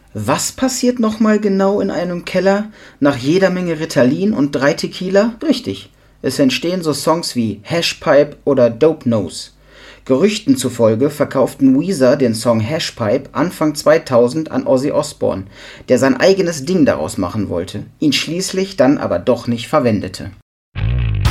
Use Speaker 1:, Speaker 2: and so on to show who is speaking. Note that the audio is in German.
Speaker 1: Was passiert nochmal genau in einem Keller nach jeder Menge Ritalin und 3 Tequila? Richtig, es entstehen so Songs wie Hashpipe oder Dope Nose. Gerüchten zufolge verkauften Weezer den Song Hashpipe Anfang 2000 an Ozzy Osbourne, der sein eigenes Ding daraus machen wollte, ihn schließlich dann aber doch nicht verwendete.